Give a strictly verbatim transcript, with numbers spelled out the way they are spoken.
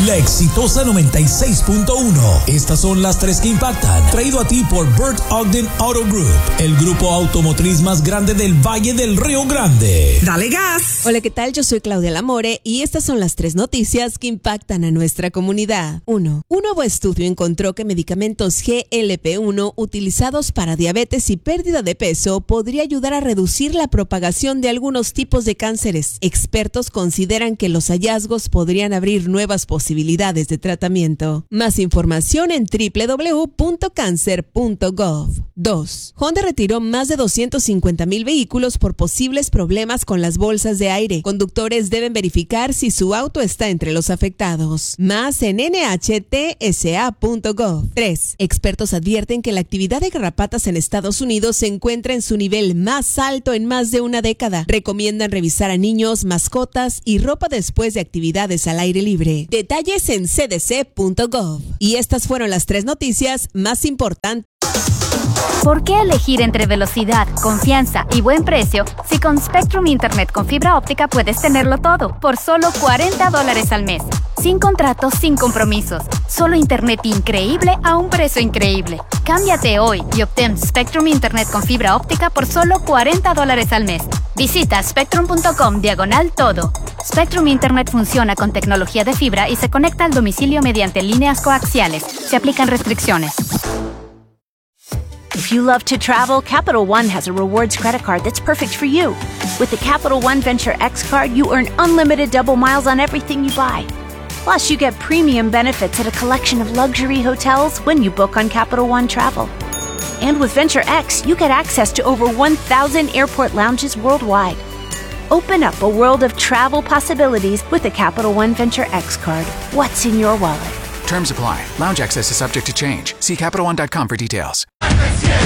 la exitosa noventa y seis punto uno. Estas son las tres que impactan. Traído a ti por Bert Ogden Auto Group, el grupo automotriz más grande del Valle del Río Grande. ¡Dale gas! Hola, ¿qué tal? Yo soy Claudia Lamore y estas son las tres noticias que impactan a nuestra comunidad. uno. Un nuevo estudio encontró que medicamentos G L P uno utilizados para diabetes y pérdida de peso podría ayudar a reducir la propagación de algunos tipos de cánceres. Expertos consideran que los hallazgos podrían abrir nuevas posibilidades de tratamiento. Más información en doble u doble u doble u punto cancer punto gov. dos. Honda retiró más de doscientos cincuenta mil vehículos por posibles problemas con las bolsas de aire. Conductores deben verificar si su auto está entre los afectados. Más en N H T S A punto gov. tres. Expertos advierten que la actividad de garrapatas en Estados Unidos se encuentra en su nivel más alto en más de una década. Recomiendan revisar a niños, mascotas y ropa después de actividades al aire libre. Detalles en C D C punto gov. Y estas fueron las tres noticias más importantes. ¿Por qué elegir entre velocidad, confianza y buen precio si con Spectrum Internet con fibra óptica puedes tenerlo todo por solo cuarenta dólares al mes? Sin contratos, sin compromisos. Solo internet increíble a un precio increíble. Cámbiate hoy y obtén Spectrum Internet con fibra óptica por solo cuarenta dólares al mes. Visita spectrum punto com diagonal todo. Spectrum Internet funciona con tecnología de fibra y se conecta al domicilio mediante líneas coaxiales. Se aplican restricciones. If you love to travel, Capital One has a rewards credit card that's perfect for you. With the Capital One Venture X card, you earn unlimited double miles on everything you buy. Plus, you get premium benefits at a collection of luxury hotels when you book on Capital One Travel. And with Venture X, you get access to over one thousand airport lounges worldwide. Open up a world of travel possibilities with the Capital One Venture X card. What's in your wallet? Terms apply. Lounge access is subject to change. See Capital One dot com for details.